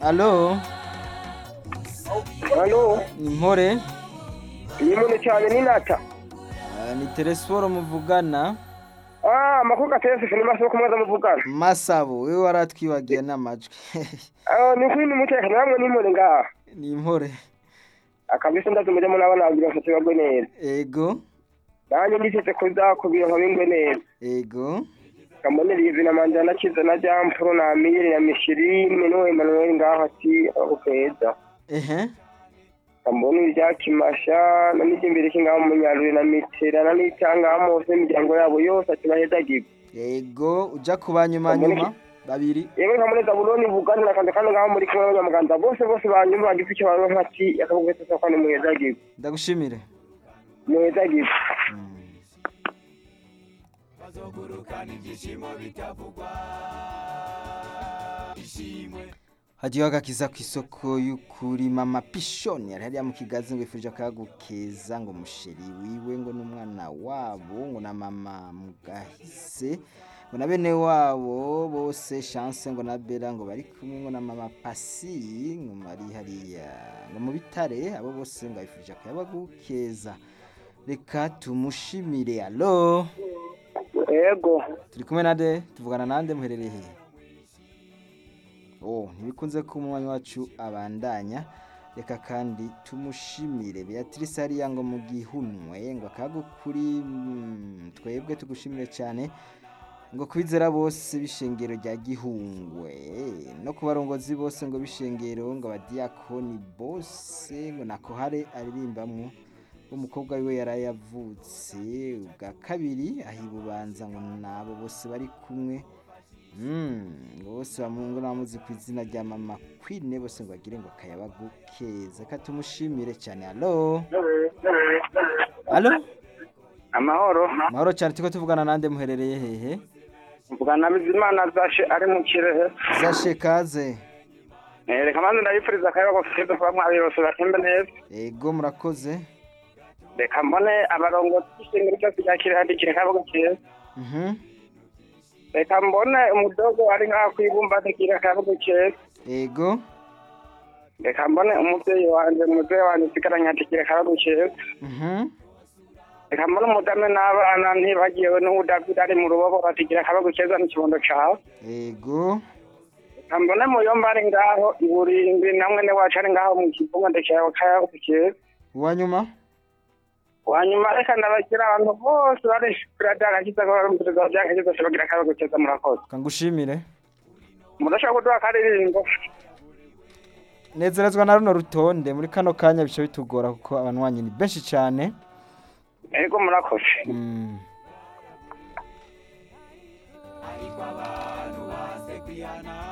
Alo, Halo, Impore, nimune cyane ni Nata. ni Telesforo muvugana. Amakuru gatese ni masoko kumwaza muvugana. Masabo, wewe waratwibagiye n'amajwi. Ni kuri ni mutekano namwe nimune ngaha. Ni Impore. Akabisa ndazumuje mu nabana bagira nshatse bagwe neza. Ego, Nanye nditeze kuza kubira nka bingwe neza. ego. Kamone rivi na manjana kiza na jampro na Amiri na Mishirine no Emmanuel ngaho ati ukeza. Ehe. Kambone ibyakimasha na mijimbere kingaho mu Nyarure na Mitera na nitanga mose imiryango yabo yose ati bahedagirwa. Ego, uja kubanyuma babiri. Yewe nkamuneza Buloni bugani nakanda kandi ngaho muri kumwe n'abanyamuganda bose banyumva bagize icyo baronka ati akabugetse so kandi muhedagirwa. Ndagushimire. Muhedagirwa. Hajiwa gakiza ku isoko y'ukuri mama Pishoni yari hariya mu Kigazi ngo ifurije akagukeza ngo musheri wiwe ngo n'umwana wabo ngo na mama Mugahise ngo na bene wabo bose Chance ngo na Bella ngo bari kumwe ngo na mama Pasi ngo mari hariya ngo mu bitare abo bose ngo ifurije akagukeza. Reka tumushimire. Allo, Ego. turi kumwe nande tuvugana nande muherereye he? Ntibikunze ko umwanya wacu abandanya. Reka kandi tumushimire Beatrice hariya ngo mu Gihunwe ngo akagukuri twebwe tugushimire cyane ngo kwizera bose bishengero rya Gihungwe no ku barongozi bose ngo bishengero ngo abadiakoni bose ngo nako hare aririmbamwo umukobwa wiwe yarayavutse ubwa kabiri ahibubanza ngo nabo bose bari kumwe bose bamungu namuzi ku izina rya mama Queen bose ngo bagire ngo akayabagukeza. Katumushimire cyane. Allo, Amahoro. mahoro cyane. Tiko tuvugana nande muherereye hehe? Mvugana Bizimana Zashe ari mu Kirehe. Zashe kaze. Reka manze ndabifuriza akayago keza kwa mwabirose batembe neza. Ego murakoze. Reka mbone abarongozi b'ishengero cyose rya Kirehe ndikire akayago keza. Reka mbone umudogo ari ngaho kwibumba ndikire akayago keza. Ego. Reka mbone umuvyeyi wanje sigaranya ndikire akayago keza. Reka mbone umudame n'abana ntibagiwe n'udavid ari mu rubobo batigira akayago keza n'ikibondo cawe. Ego. Reka mbone muyomba ari ngaho iburimbi namwe ne wacu ari ngaho mu kivuga ndikire akayago keza. Wanyuma reka ndabagira abantu bose bari kuradaga kiza ko barumviriza byakagize bagira akayago keza murakoze. Kangushimire. Murashaka kuduha akaririmbo. Nezerezwa na runo rutonde muri kano kanya bice bitugora kuko abanwanyi ni benshi cyane. Ego murakoze. Ariko abantu base kwiyana